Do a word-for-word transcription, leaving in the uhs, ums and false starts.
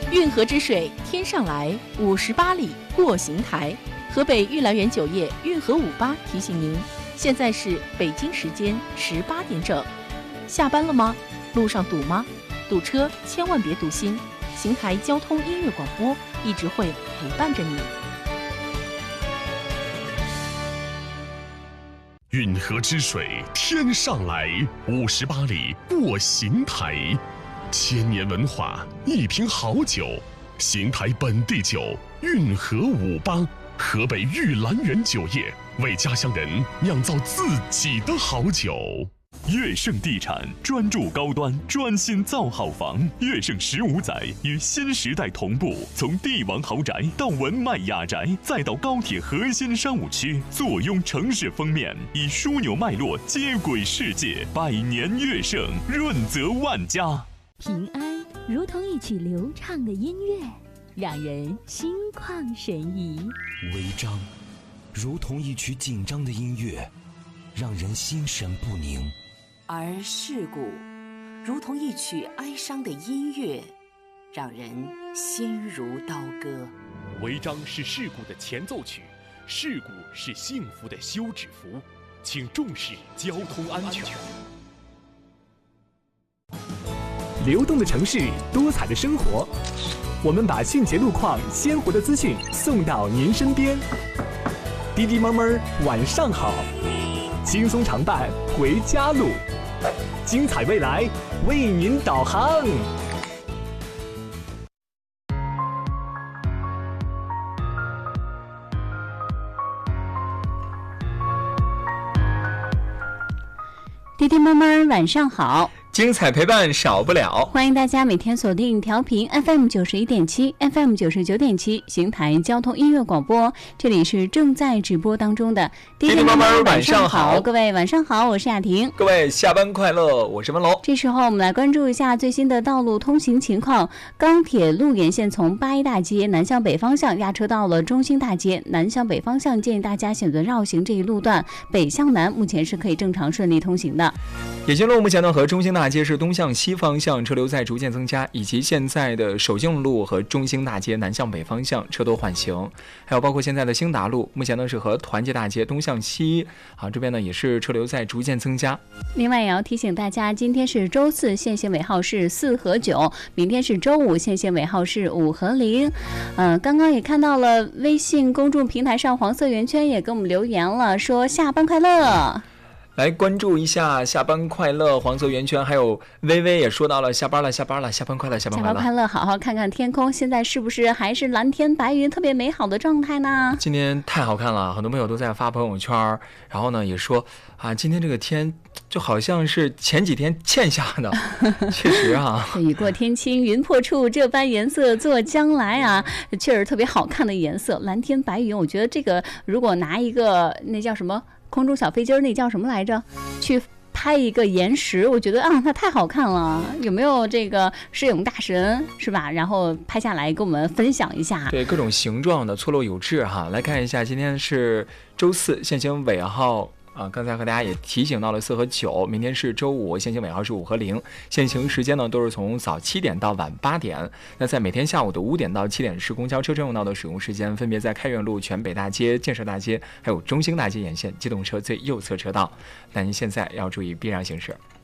运河之水天上来，五十八里过邢台。河北玉兰园酒业运河五八提醒您，现在是北京时间十八点整。下班了吗？路上堵吗？堵车千万别堵心，邢台交通音乐广播一直会陪伴着你。 运河之水天上来，五十八里过邢台。千年文化，一瓶好酒，邢台本地酒运河五八，河北玉兰园酒业为家乡人酿造自己的好酒。 悦盛地产专注高端，专心造好房。悦盛十五载与新时代同步，从帝王豪宅到文迈雅宅，再到高铁核心商务区，坐拥城市封面，以枢纽脉络接轨世界。百年悦盛，润泽万家。 平安如同一曲流畅的音乐，让人心旷神怡； 违章如同一曲紧张的音乐，让人心神不宁； 而事故如同一曲哀伤的音乐，让人心如刀割。 违章是事故的前奏曲，事故是幸福的休止符，请重视交通安全。 流动的城市，多彩的生活，我们把迅捷路况、鲜活的资讯送到您身边。滴滴猫猫晚上好，轻松常伴回家路，精彩未来为您导航。 滴滴猫猫晚上好， 精彩陪伴少不了， 欢迎大家每天锁定调频 F M 九十一点七 F M 九十九点七邢台交通音乐广播，这里是正在直播当中的滴滴妈妈晚上好， 各位晚上好，我是雅婷， 各位下班快乐，我是文龙。 这时候我们来关注一下最新的道路通行情况。钢铁路沿线从八一大街南向北方向压车到了中兴大街，南向北方向建议大家选择绕行这一路段，北向南目前是可以正常顺利通行的。 野金路目前呢和中兴大街是东向西方向车流在逐渐增加，以及现在的首敬路和中兴大街南向北方向车多缓行，还有包括现在的兴达路目前呢是和团结大街东向西啊这边呢也是车流在逐渐增加。 另外也要提醒大家，今天是周四，限行尾号是四和九，明天是周五，限行尾号是五和零。呃，刚刚也看到了微信公众平台上黄色圆圈也给我们留言了，说下班快乐。 来关注一下下班快乐，黄色圆圈，还有微微也说到了下班了，下班了，下班快乐，下班快乐， 下班快乐，好好看看天空，现在是不是还是蓝天白云，特别美好的状态呢？ 今天太好看了，很多朋友都在发朋友圈，然后呢也说啊，今天这个天就好像是前几天欠下的，确实啊， 雨过天晴云破处，这般颜色作将来啊，确实特别好看的颜色，蓝天白云。我觉得这个如果拿一个那叫什么空中小飞机儿，那叫什么来着？去拍一个岩石，我觉得啊，它太好看了。有没有这个摄影大神是吧？然后拍下来跟我们分享一下。 对，各种形状的错落有致哈。来看一下，今天是周四，限行尾号。啊，刚才和大家也提醒到了四和九，明天是周五，限行尾号是五和零，限行时间呢都是从早七点到晚八点。那在每天下午的五点到七点是公交车专用道的使用时间，分别在开元路、全北大街、建设大街还有中兴大街沿线机动车最右侧车道。那您现在要注意避让行驶。